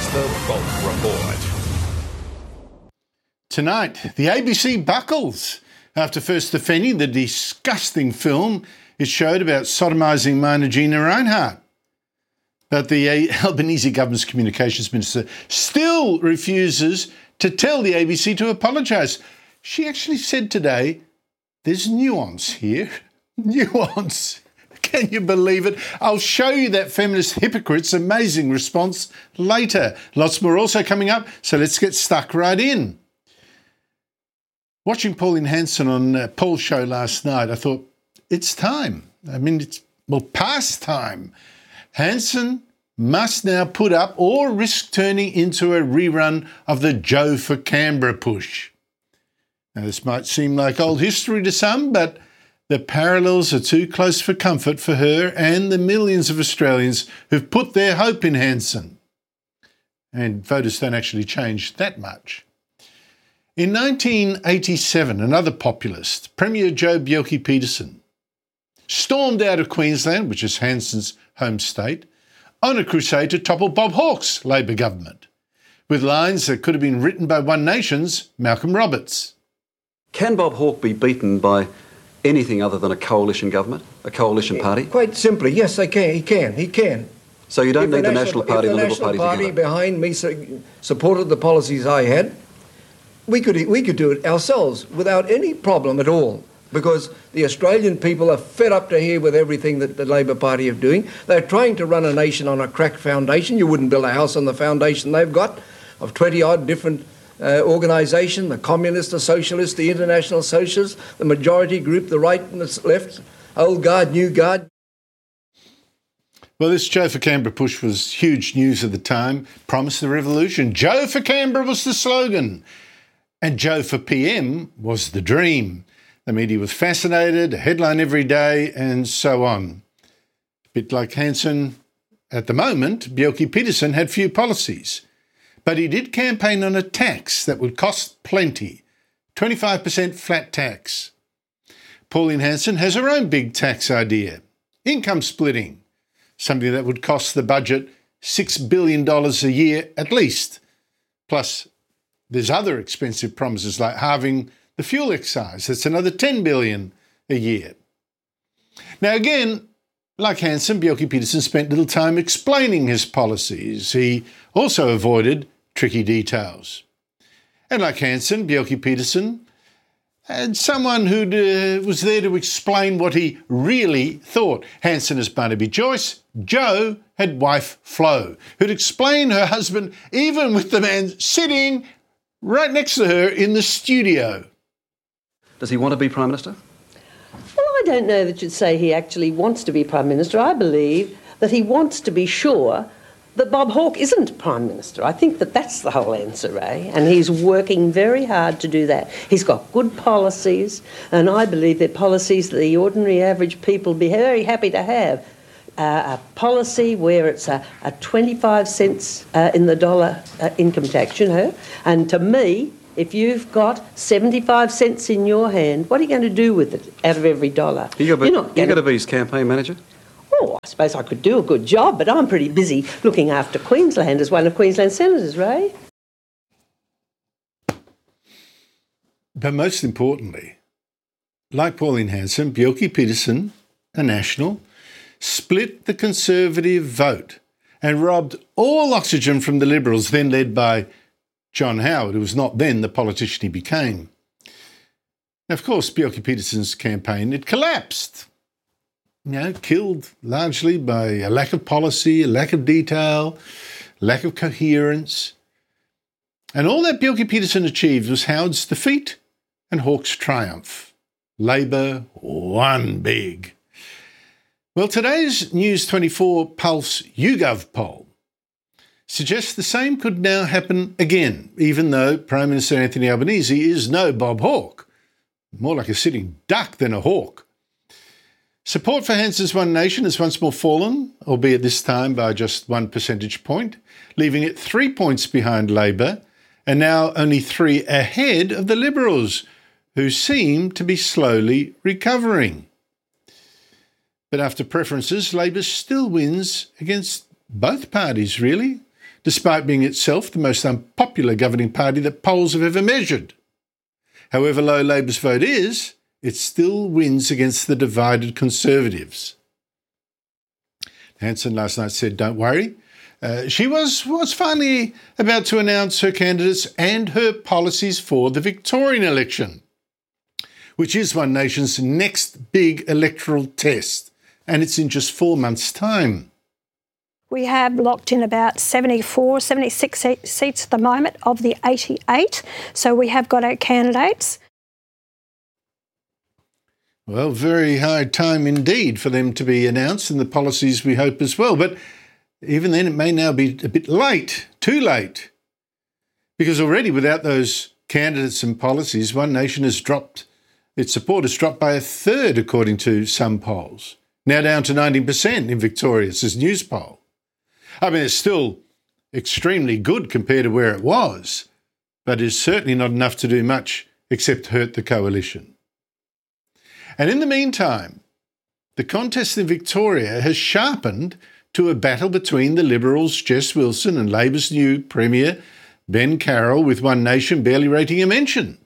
It's the Bulk Report. Tonight, the ABC buckles after first defending the disgusting film it showed about sodomising minor Gina Reinhardt. But the Albanese government's communications minister still refuses to tell the ABC to apologise. She actually said today, there's nuance here. Nuance. Can you believe it? I'll show you that feminist hypocrite's amazing response later. Lots more also coming up, so let's get stuck right in. Watching Pauline Hanson on Paul's show last night, I thought, it's time. I mean, it's past time. Hanson must now put up or risk turning into a rerun of the Joe for Canberra push. Now, this might seem like old history to some, but the parallels are too close for comfort for her and the millions of Australians who've put their hope in Hanson. And voters don't actually change that much. In 1987, another populist, Premier Joh Bjelke-Petersen, stormed out of Queensland, which is Hanson's home state, on a crusade to topple Bob Hawke's Labor government, with lines that could have been written by One Nation's Malcolm Roberts. Can Bob Hawke be beaten by anything other than a coalition government, a coalition party? Quite simply, yes, he can. So you don't need the National Party and the Liberal Party together? If the National Party behind me supported the policies I had, we could do it ourselves without any problem at all, because the Australian people are fed up to here with everything that the Labor Party are doing. They're trying to run a nation on a cracked foundation. You wouldn't build a house on the foundation they've got of 20-odd different organisations, the Communists, the Socialists, the International Socialists, the majority group, the right and the left, old guard, new guard. Well, this Joe for Canberra push was huge news at the time, promised the revolution. Joe for Canberra was the slogan, and Joe for PM was the dream. The media was fascinated, a headline every day, and so on. A bit like Hanson at the moment, Bjelke-Petersen had few policies. But he did campaign on a tax that would cost plenty, 25% flat tax. Pauline Hanson has her own big tax idea, income splitting, something that would cost the budget $6 billion a year at least. Plus, there's other expensive promises like halving the fuel excise. That's another $10 billion a year. Now again, like Hanson, Bjelke-Petersen spent little time explaining his policies. He also avoided tricky details. And like Hanson, Bjelke-Petersen had someone who was there to explain what he really thought. Hanson as Barnaby Joyce, Joe had wife Flo, who'd explain her husband even with the man sitting right next to her in the studio. Does he want to be Prime Minister? Well, I don't know that you'd say he actually wants to be Prime Minister. I believe that he wants to be sure that Bob Hawke isn't Prime Minister. I think that that's the whole answer, Ray, and he's working very hard to do that. He's got good policies, and I believe they're policies that the ordinary average people will be very happy to have. A policy where it's a 25 cents in the dollar income tax, you know, and to me, if you've got 75 cents in your hand, what are you going to do with it out of every dollar? You're going to be his campaign manager? Oh, I suppose I could do a good job, but I'm pretty busy looking after Queensland as one of Queensland's senators, Ray. But most importantly, like Pauline Hanson, Bjelke-Petersen, a National, split the Conservative vote and robbed all oxygen from the Liberals, then led by John Howard, who was not then the politician he became. Now, of course, Bjelke-Petersen's campaign, it collapsed. Killed largely by a lack of policy, a lack of detail, lack of coherence. And all that Bjelke-Petersen achieved was Howard's defeat and Hawke's triumph. Labor won big. Well, today's News 24 Pulse YouGov poll suggests the same could now happen again, even though Prime Minister Anthony Albanese is no Bob Hawke, more like a sitting duck than a hawk. Support for Hanson's One Nation has once more fallen, albeit this time by just 1 percentage point, leaving it 3 points behind Labor and now only 3 ahead of the Liberals, who seem to be slowly recovering. But after preferences, Labor still wins against both parties, really. despite being itself the most unpopular governing party that polls have ever measured. However low Labor's vote is, it still wins against the divided Conservatives. Hanson last night said, "Don't worry." She was finally about to announce her candidates and her policies for the Victorian election, which is One Nation's next big electoral test, and it's in just 4 months' time. We have locked in about 74, 76 seats at the moment of the 88, so we have got our candidates. Well, very high time indeed for them to be announced, and the policies we hope as well. But even then, it may now be a bit late, too late, because already without those candidates and policies, One Nation has dropped, its support has dropped by a third, according to some polls, now down to 19% in Victoria. It's this news poll. I mean, it's still extremely good compared to where it was, but it's certainly not enough to do much except hurt the coalition. And in the meantime, the contest in Victoria has sharpened to a battle between the Liberals' Jess Wilson and Labor's new Premier, Ben Carroll, with One Nation barely rating a mention.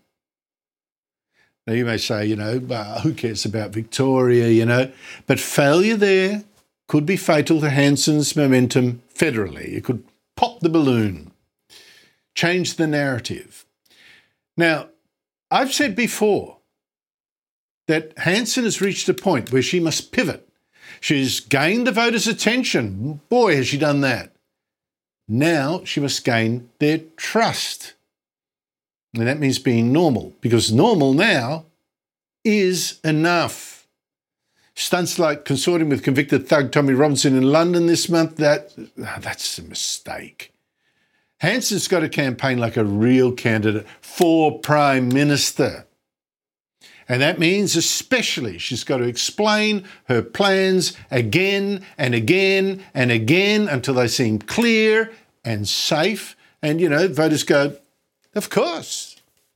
Now, you may say, who cares about Victoria, but failure there could be fatal to Hanson's momentum federally. It could pop the balloon, change the narrative. Now, I've said before that Hanson has reached a point where she must pivot. She's gained the voters' attention. Boy, has she done that. Now she must gain their trust. And that means being normal, because normal now is enough. Stunts like consorting with convicted thug Tommy Robinson in London this month, that's a mistake. Hanson's got to campaign like a real candidate for Prime Minister. And that means especially she's got to explain her plans again and again and again until they seem clear and safe. And, voters go, of course.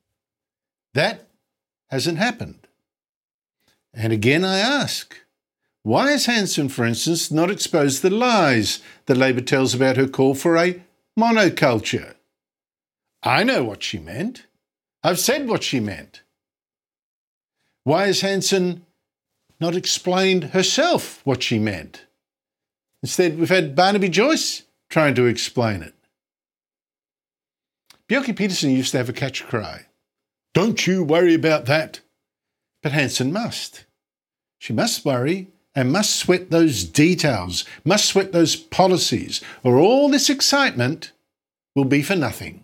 That hasn't happened. And again I ask, why has Hanson, for instance, not exposed the lies that Labor tells about her call for a monoculture? I know what she meant. I've said what she meant. Why has Hanson not explained herself what she meant? Instead, we've had Barnaby Joyce trying to explain it. Bjelke Petersen used to have a catch cry. Don't you worry about that. But Hanson must. She must worry and must sweat those details, must sweat those policies, or all this excitement will be for nothing.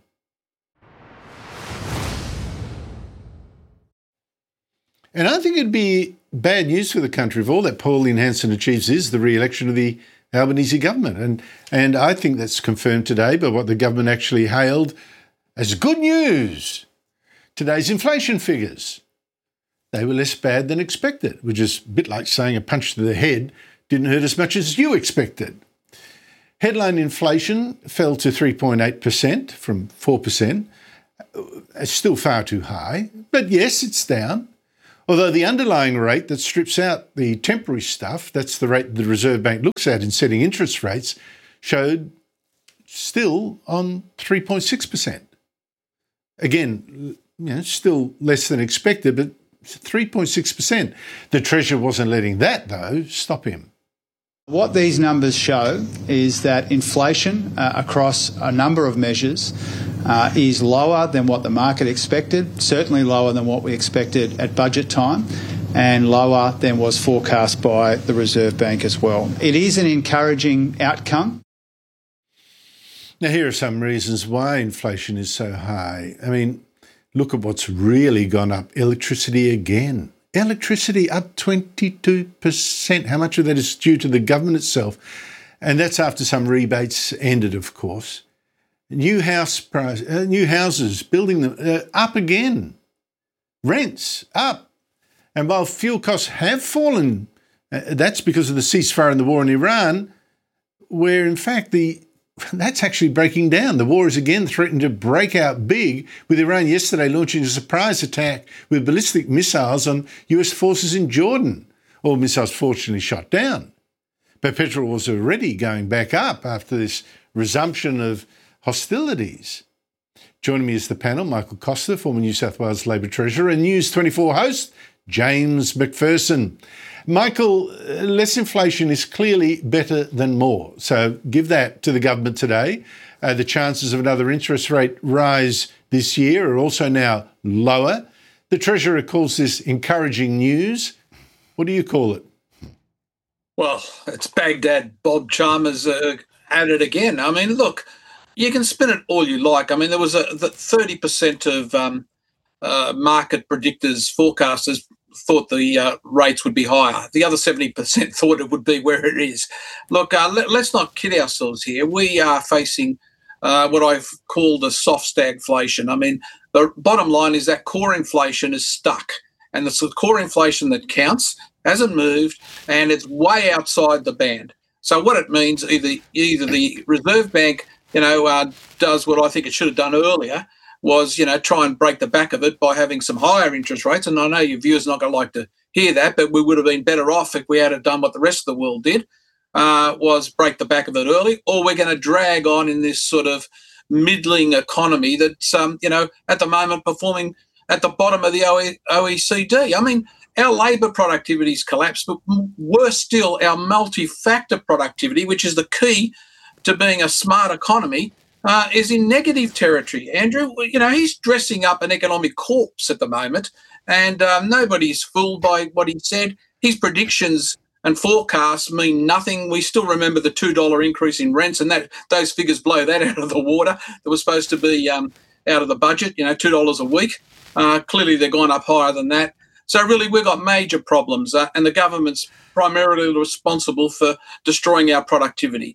And I think it'd be bad news for the country if all that Pauline Hanson achieves is the re-election of the Albanese government. And I think that's confirmed today by what the government actually hailed as good news. Today's inflation figures. They were less bad than expected, which is a bit like saying a punch to the head didn't hurt as much as you expected. Headline inflation fell to 3.8% from 4%. It's still far too high, but yes, it's down. Although the underlying rate that strips out the temporary stuff, that's the rate the Reserve Bank looks at in setting interest rates, showed still on 3.6%. Again, still less than expected, but 3.6%. The Treasurer wasn't letting that, though, stop him. What these numbers show is that inflation across a number of measures is lower than what the market expected, certainly lower than what we expected at budget time, and lower than was forecast by the Reserve Bank as well. It is an encouraging outcome. Now, here are some reasons why inflation is so high. I mean, look at what's really gone up. Electricity again. Electricity up 22%. How much of that is due to the government itself? And that's after some rebates ended, of course. New houses, building them, up again. Rents, up. And while fuel costs have fallen, that's because of the ceasefire and the war in Iran, where in fact that's actually breaking down. The war is again threatened to break out big, with Iran yesterday launching a surprise attack with ballistic missiles on US forces in Jordan. All missiles fortunately shot down. But petrol was already going back up after this resumption of hostilities. Joining me is the panel, Michael Costa, former New South Wales Labor Treasurer, and News 24 host, James McPherson. Michael, less inflation is clearly better than more. So give that to the government today. The chances of another interest rate rise this year are also now lower. The Treasurer calls this encouraging news. What do you call it? Well, it's Baghdad Bob Chalmers at it again. I mean, look, you can spin it all you like. I mean, there was the 30% of market predictors, forecasters, thought the rates would be higher. The other 70% thought it would be where it is. Look, let's not kid ourselves here. We are facing what I've called a soft stagflation. I mean, the bottom line is that core inflation is stuck, and it's the core inflation that counts, hasn't moved, and it's way outside the band. So what it means, either the Reserve Bank, does what I think it should have done earlier, was, try and break the back of it by having some higher interest rates. And I know your viewers are not going to like to hear that, but we would have been better off if we had done what the rest of the world did, was break the back of it early, or we're going to drag on in this sort of middling economy that's, at the moment performing at the bottom of the OECD. I mean, our labour productivity's collapsed, but worse still, our multi-factor productivity, which is the key to being a smart economy, is in negative territory. Andrew, he's dressing up an economic corpse at the moment, and nobody's fooled by what he said. His predictions and forecasts mean nothing. We still remember the $2 increase in rents, and that those figures blow that out of the water. That was supposed to be out of the budget, $2 a week. Clearly, they're gone up higher than that. So really, we've got major problems, and the government's primarily responsible for destroying our productivity.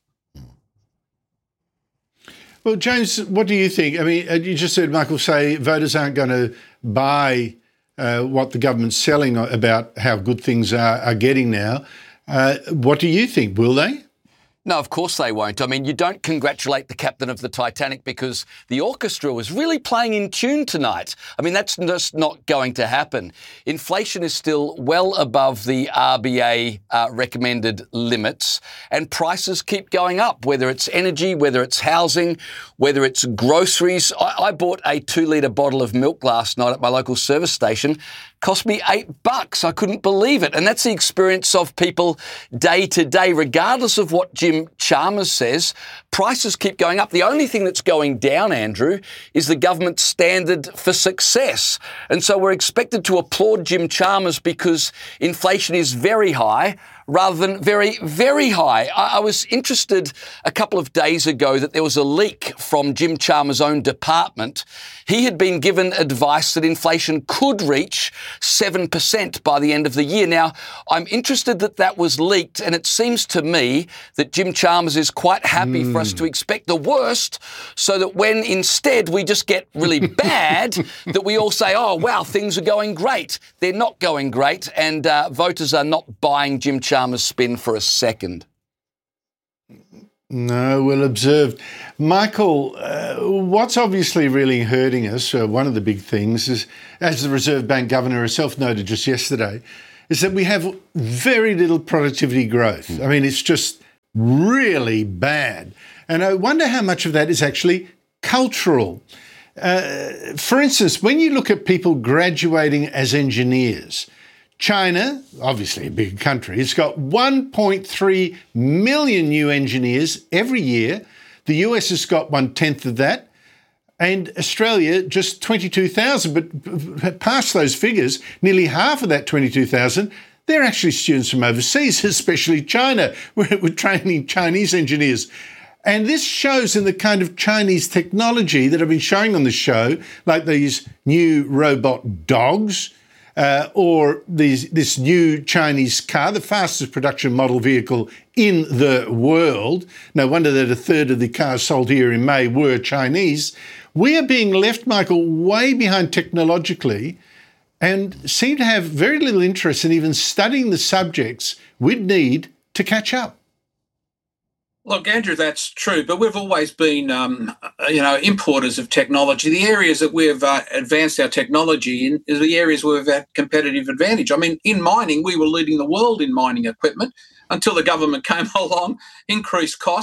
Well, James, what do you think? I mean, you just heard Michael say voters aren't going to buy what the government's selling about how good things are getting now. What do you think? Will they? No, of course they won't. I mean, you don't congratulate the captain of the Titanic because the orchestra was really playing in tune tonight. I mean, that's just not going to happen. Inflation is still well above the RBA recommended limits, and prices keep going up, whether it's energy, whether it's housing, whether it's groceries. I bought a 2-litre bottle of milk last night at my local service station. Cost me $8. I couldn't believe it. And that's the experience of people day to day, regardless of what Jim Chalmers says. Prices keep going up. The only thing that's going down, Andrew, is the government's standard for success. And so we're expected to applaud Jim Chalmers because inflation is very high rather than very, very high. I was interested a couple of days ago that there was a leak from Jim Chalmers' own department. He had been given advice that inflation could reach 7% by the end of the year. Now, I'm interested that that was leaked, and it seems to me that Jim Chalmers is quite happy for us to expect the worst so that when instead we just get really bad, that we all say, oh, wow, things are going great. They're not going great, and voters are not buying Jim Chalmers' spin for a second. No, well observed. Michael, what's obviously really hurting us, one of the big things is, as the Reserve Bank Governor herself noted just yesterday, is that we have very little productivity growth. I mean, it's just really bad. And I wonder how much of that is actually cultural. For instance, when you look at people graduating as engineers, China, obviously a big country, has got 1.3 million new engineers every year. The US has got 1/10 of that. And Australia, just 22,000. But past those figures, nearly half of that 22,000, they're actually students from overseas, especially China. We're training Chinese engineers. And this shows in the kind of Chinese technology that I've been showing on the show, like these new robot dogs, or this new Chinese car, the fastest production model vehicle in the world. No wonder that a third of the cars sold here in May were Chinese. We are being left, Michael, way behind technologically and seem to have very little interest in even studying the subjects we'd need to catch up. Look, Andrew, that's true, but we've always been, importers of technology. The areas that we've advanced our technology in is the areas where we've had competitive advantage. I mean, in mining, we were leading the world in mining equipment until the government came along, increased costs,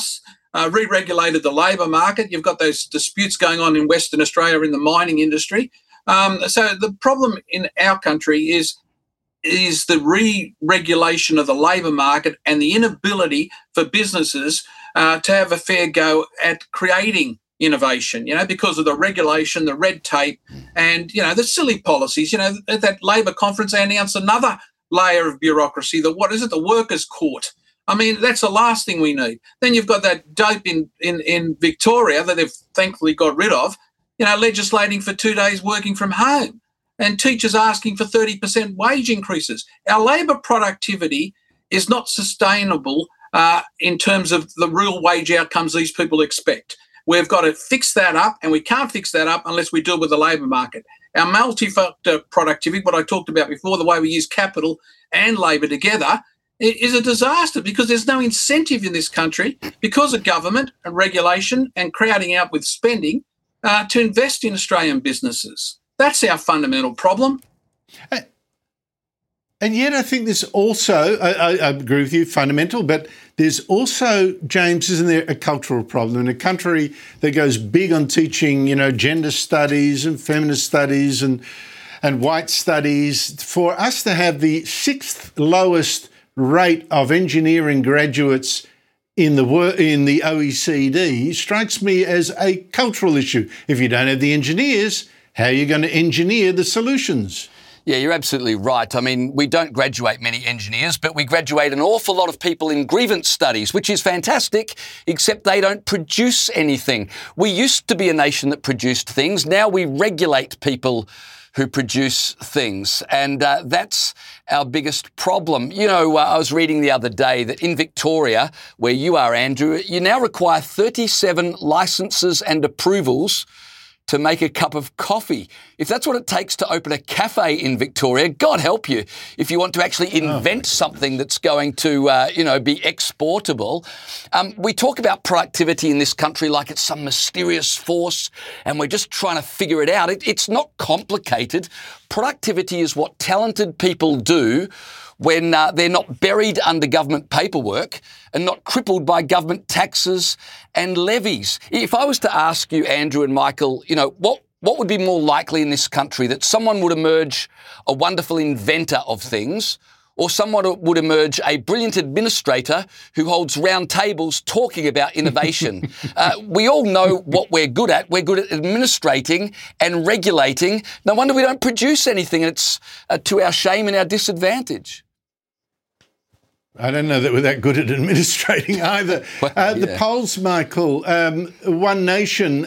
re-regulated the labour market. You've got those disputes going on in Western Australia in the mining industry. So the problem in our country is the re-regulation of the labour market and the inability for businesses to have a fair go at creating innovation, because of the regulation, the red tape, and, the silly policies. At that Labor conference, they announced another layer of bureaucracy, the workers' court. I mean, that's the last thing we need. Then you've got that dope in Victoria that they've thankfully got rid of, legislating for 2 days working from home, and teachers asking for 30% wage increases. Our labour productivity is not sustainable in terms of the real wage outcomes these people expect. We've got to fix that up, and we can't fix that up unless we deal with the labour market. Our multi-factor productivity, what I talked about before, the way we use capital and labour together, is a disaster because there's no incentive in this country because of government and regulation and crowding out with spending to invest in Australian businesses. That's our fundamental problem. And yet I think there's also, I agree with you, fundamental, but there's also, James, isn't there a cultural problem in a country that goes big on teaching, gender studies and feminist studies and white studies? For us to have the 6th lowest rate of engineering graduates in the OECD strikes me as a cultural issue. If you don't have the engineers, how are you going to engineer the solutions? Yeah, you're absolutely right. I mean, we don't graduate many engineers, but we graduate an awful lot of people in grievance studies, which is fantastic, except they don't produce anything. We used to be a nation that produced things. Now we regulate people who produce things, and that's our biggest problem. I was reading the other day that in Victoria, where you are, Andrew, you now require 37 licenses and approvals to make a cup of coffee. If that's what it takes to open a cafe in Victoria, God help you if you want to actually invent something that's going to, be exportable. We talk about productivity in this country like it's some mysterious force and we're just trying to figure it out. It's not complicated. Productivity is what talented people do when they're not buried under government paperwork and not crippled by government taxes and levies. If I was to ask you, Andrew and Michael, what would be more likely in this country, that someone would emerge a wonderful inventor of things, or someone would emerge a brilliant administrator who holds round tables talking about innovation? We all know what we're good at. We're good at administrating and regulating. No wonder we don't produce anything. It's to our shame and our disadvantage. I don't know that we're that good at administrating either. The polls, Michael, One Nation,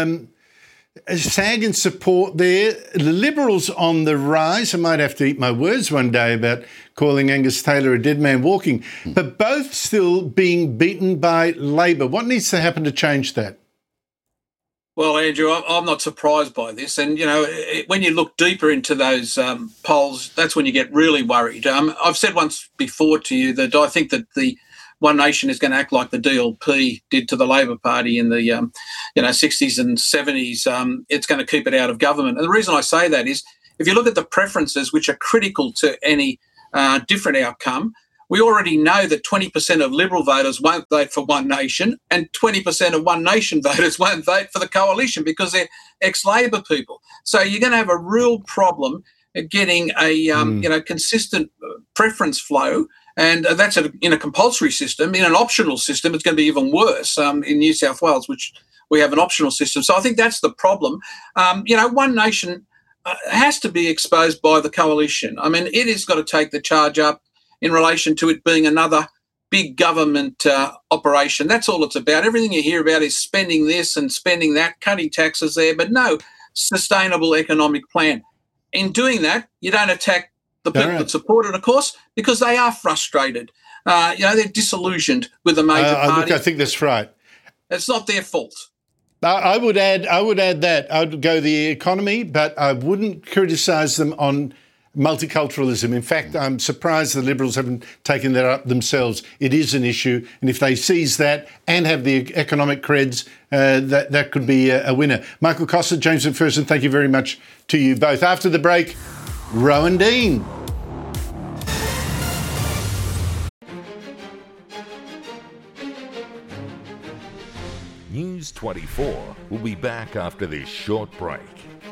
SAG in support there. The Liberals on the rise. I might have to eat my words one day about calling Angus Taylor a dead man walking. But both still being beaten by Labor. What needs to happen to change that? Well, Andrew, I'm not surprised by this. And, when you look deeper into those polls, that's when you get really worried. I've said once before to you that I think that the One Nation is going to act like the DLP did to the Labor Party in the 60s and 70s. It's going to keep it out of government. And the reason I say that is if you look at the preferences which are critical to any different outcome, we already know that 20% of Liberal voters won't vote for One Nation and 20% of One Nation voters won't vote for the coalition because they're ex-Labor people. So you're going to have a real problem getting a consistent preference flow, and that's in a compulsory system. In an optional system, it's going to be even worse. In New South Wales, which we have an optional system. So I think that's the problem. One Nation has to be exposed by the coalition. I mean, it has got to take the charge up in relation to it being another big government operation. That's all it's about. Everything you hear about is spending this and spending that, cutting taxes there, but no sustainable economic plan. In doing that, you don't attack the people that support it, of course, because they are frustrated. They're disillusioned with the major party. Look, I think that's right. It's not their fault. I would add that. I would go the economy, but I wouldn't criticise them on multiculturalism. In fact, I'm surprised the Liberals haven't taken that up themselves. It is an issue, and if they seize that and have the economic creds, that could be a winner. Michael Costa, James McPherson, thank you very much to you both. After the break, Rowan Dean. News 24 will be back after this short break.